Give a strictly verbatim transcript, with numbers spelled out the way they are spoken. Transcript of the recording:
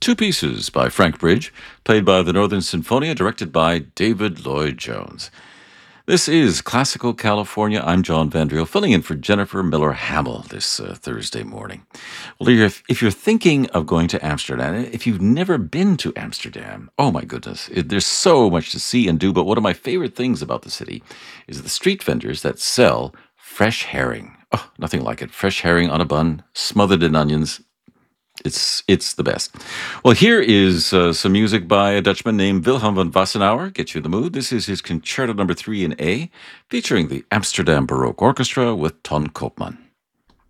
Two Pieces by Frank Bridge, played by the Northern Sinfonia, directed by David Lloyd Jones. This is Classical California. I'm John Vandriel, filling in for Jennifer Miller Hamill this uh, Thursday morning. Well, if, if you're thinking of going to Amsterdam, if you've never been to Amsterdam, oh my goodness, it, there's so much to see and do. But one of my favorite things about the city is the street vendors that sell fresh herring. Oh, nothing like it. Fresh herring on a bun, smothered in onions. It's it's the best. Well, here is uh, some music by a Dutchman named Wilhelm van Wassenaar. Get you in the mood. This is his Concerto Number Three in A, featuring the Amsterdam Baroque Orchestra with Ton Koopman.